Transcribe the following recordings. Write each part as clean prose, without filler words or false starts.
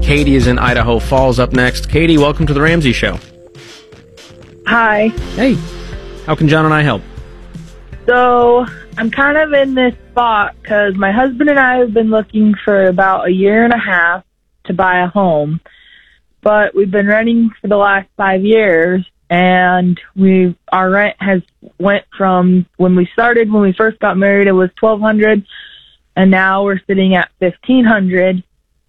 Katie is in Idaho Falls up next. Katie, welcome to the Ramsey Show. Hi. Hey, how can John and I help? So I'm kind of in this spot because my husband and I have been looking for about a year and a half to buy a home, but we've been renting for the last 5 years, and our rent has went from when we first got married, it was $1,200, and now we're sitting at $1,500.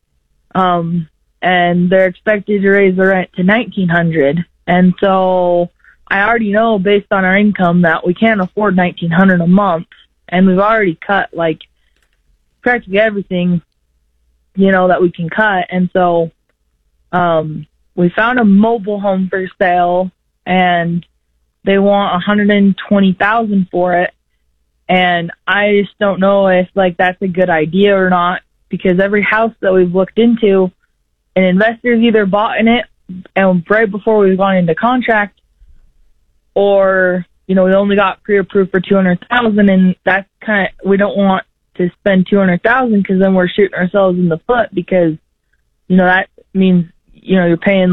And they're expected to raise the rent to $1,900, and so I already know based on our income that we can't afford $1,900 a month, and we've already cut like practically everything, that we can cut. And so we found a mobile home for sale, and they want $120,000 for it, and I just don't know if that's a good idea or not, because every house that we've looked into, an investor's either bought in it and right before we've gone into contract, or we only got pre-approved for $200,000, and that's we don't want to spend $200,000 because then we're shooting ourselves in the foot, because that means you're paying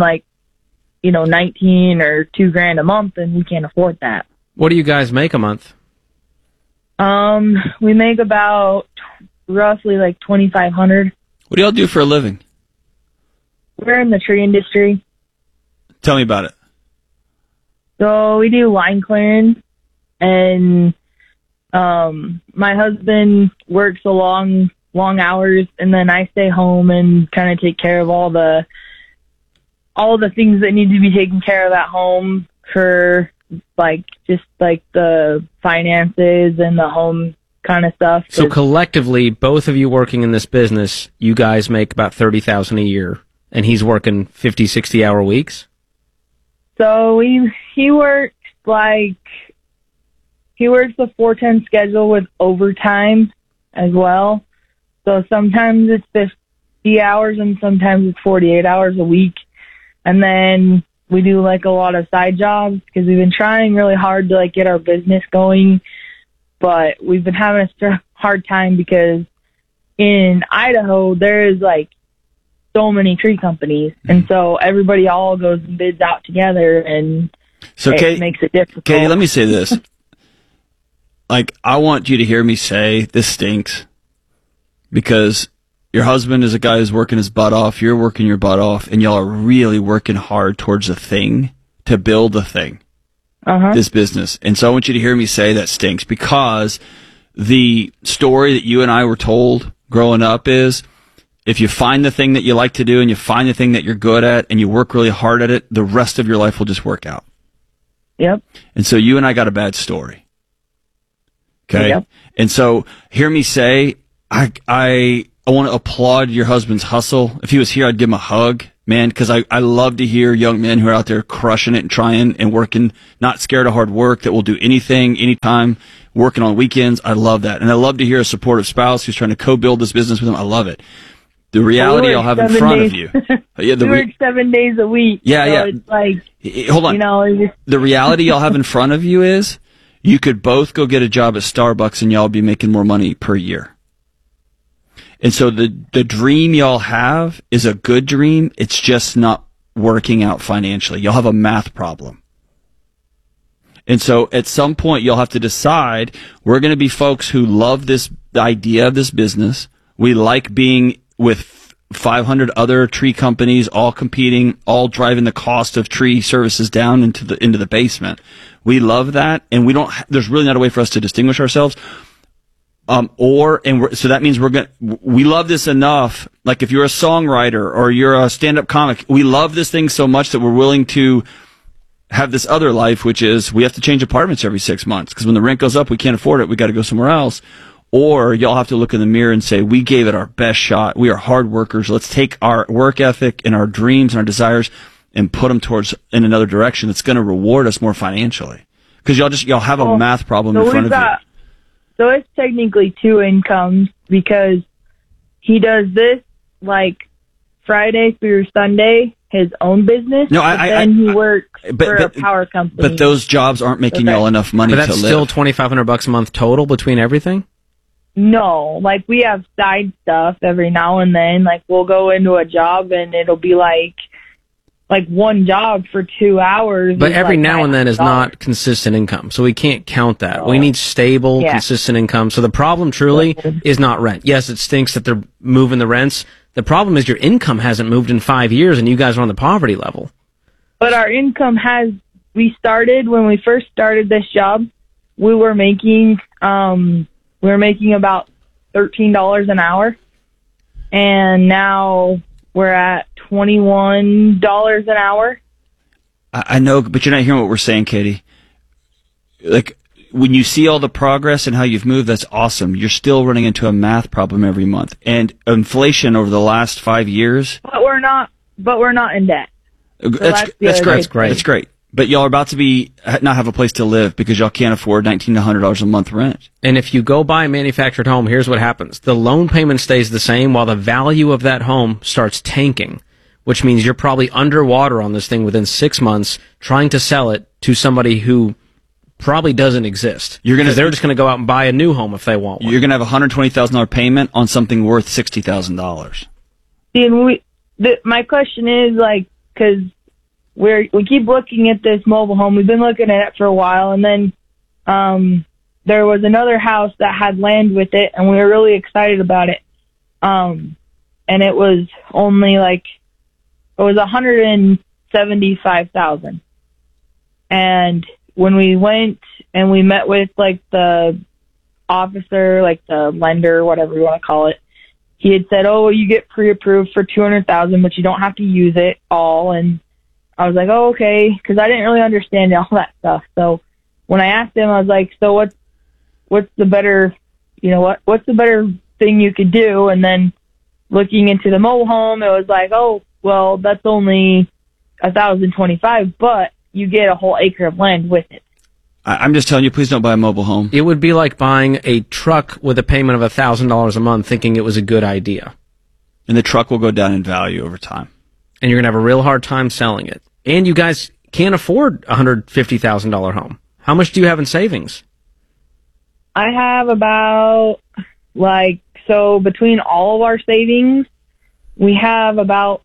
$19 or $2,000 a month, and we can't afford that. What do you guys make a month? We make about roughly $2,500. What do y'all do for a living? We're in the tree industry. Tell me about it. So we do line clearing, and my husband works a long hours, and then I stay home and kind of take care of all the things that need to be taken care of at home for the finances and the home kind of stuff. So collectively, both of you working in this business, you guys make about $30,000 a year, and he's working 50, 60-hour weeks? So he works a 4-10 schedule with overtime as well. So sometimes it's 50 hours and sometimes it's 48 hours a week. And then we do a lot of side jobs because we've been trying really hard to get our business going, but we've been having a hard time because in Idaho there is so many tree companies, and so everybody all goes and bids out together, and so it makes it difficult. Katie, let me say this. I want you to hear me say this stinks, because your husband is a guy who's working his butt off, you're working your butt off, and y'all are really working hard towards a thing, to build a thing, this business. And so I want you to hear me say that stinks, because the story that you and I were told growing up is, if you find the thing that you like to do and you find the thing that you're good at and you work really hard at it, the rest of your life will just work out. Yep. And so you and I got a bad story. Okay? Yep. And so hear me say, I want to applaud your husband's hustle. If he was here, I'd give him a hug, man, because I love to hear young men who are out there crushing it and trying and working, not scared of hard work, that will do anything, anytime, working on weekends. I love that. And I love to hear a supportive spouse who's trying to co-build this business with him. I love it. The reality I'll have in front of you. We work 7 days a week. Yeah, so it's hold on. The reality y'all have in front of you is you could both go get a job at Starbucks and y'all be making more money per year. And so the dream y'all have is a good dream. It's just not working out financially. Y'all have a math problem. And so at some point you'll have to decide, we're going to be folks who love the idea of this business. We like being with 500 other tree companies, all competing, all driving the cost of tree services down into the basement. We love that, and there's really not a way for us to distinguish ourselves. So that means we love this enough. If you're a songwriter or you're a stand-up comic, we love this thing so much that we're willing to have this other life, which is we have to change apartments every 6 months because when the rent goes up, we can't afford it. We got to go somewhere else. Or y'all have to look in the mirror and say, we gave it our best shot. We are hard workers. Let's take our work ethic and our dreams and our desires and put them in another direction that's going to reward us more financially. Because y'all have a math problem in front of you. So it's technically two incomes, because he does this Friday through Sunday, his own business. No, then he works for a power company. But those jobs aren't making y'all enough money to live. But that's still $2,500 a month total between everything? No, like we have side stuff every now and then. Like we'll go into a job and it'll be like one job for 2 hours. But every now and then is not consistent income, so we can't count that. We need stable, consistent income. So the problem truly is not rent. Yes, it stinks that they're moving the rents. The problem is your income hasn't moved in 5 years and you guys are on the poverty level. But our income has, when we first started this job, we were making about $13 an hour. And now we're at $21 an hour. I know, but you're not hearing what we're saying, Katie. Like, when you see all the progress and how you've moved, that's awesome. You're still running into a math problem every month. And inflation over the last 5 years. But we're not in debt. So that's great. That's great. But y'all are about to not have a place to live because y'all can't afford $1,900 a month rent. And if you go buy a manufactured home, here's what happens. The loan payment stays the same while the value of that home starts tanking, which means you're probably underwater on this thing within 6 months trying to sell it to somebody who probably doesn't exist. They're just going to go out and buy a new home if they want one. You're going to have a $120,000 payment on something worth $60,000. See, and my question is, because we keep looking at this mobile home. We've been looking at it for a while, and then there was another house that had land with it, and we were really excited about it. And it was only $175,000. And when we went and we met with the officer, the lender, whatever you want to call it, he had said, "Oh, you get pre-approved for $200,000, but you don't have to use it all." And I was like, "Oh, okay," because I didn't really understand all that stuff. So when I asked him, I was like, "So what's the better, what's the better thing you could do?" And then looking into the mobile home, it was like, "Oh, well, that's only $1,025, but you get a whole acre of land with it." I'm just telling you, please don't buy a mobile home. It would be like buying a truck with a payment of $1,000 a month thinking it was a good idea. And the truck will go down in value over time. And you're going to have a real hard time selling it. And you guys can't afford a $150,000 home. How much do you have in savings? I have about, between all of our savings, we have about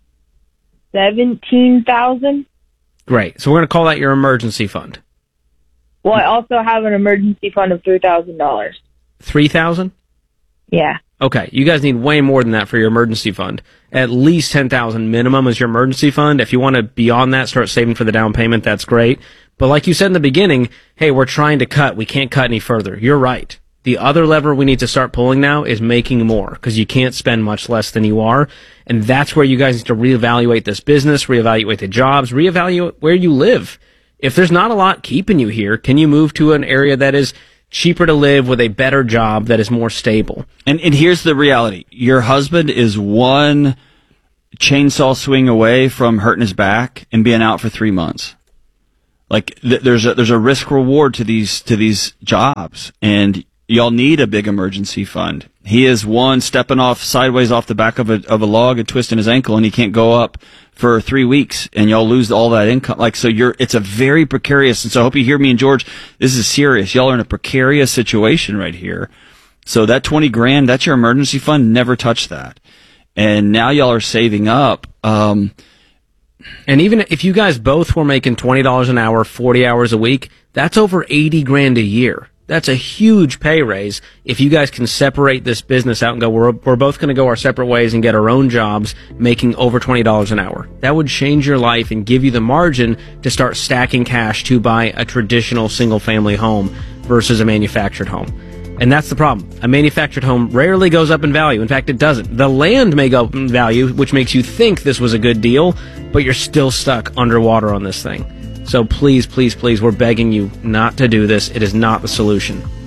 $17,000. Great. So we're going to call that your emergency fund. Well, I also have an emergency fund of $3,000. $3,000? Yeah. Okay, you guys need way more than that for your emergency fund. At least $10,000 minimum is your emergency fund. If you want to beyond that, start saving for the down payment, that's great. But like you said in the beginning, hey, we're trying to cut. We can't cut any further. You're right. The other lever we need to start pulling now is making more, because you can't spend much less than you are. And that's where you guys need to reevaluate this business, reevaluate the jobs, reevaluate where you live. If there's not a lot keeping you here, can you move to an area that is cheaper to live with a better job that is more stable? And here's the reality. Your husband is one chainsaw swing away from hurting his back and being out for 3 months. There's a risk reward to these jobs, and y'all need a big emergency fund. He is one stepping sideways off the back of a log and twisting his ankle, and he can't go up for 3 weeks, and y'all lose all that income. It's a very precarious, and so I hope you hear me and George, this is serious. Y'all are in a precarious situation right here. So that $20,000, that's your emergency fund, never touch that. And now y'all are saving up. And even if you guys both were making $20 an hour, 40 hours a week, that's over $80,000 a year. That's a huge pay raise if you guys can separate this business out and go, we're both going to go our separate ways and get our own jobs making over $20 an hour. That would change your life and give you the margin to start stacking cash to buy a traditional single-family home versus a manufactured home. And that's the problem. A manufactured home rarely goes up in value. In fact, it doesn't. The land may go up in value, which makes you think this was a good deal, but you're still stuck underwater on this thing. So please, please, please, we're begging you not to do this. It is not the solution.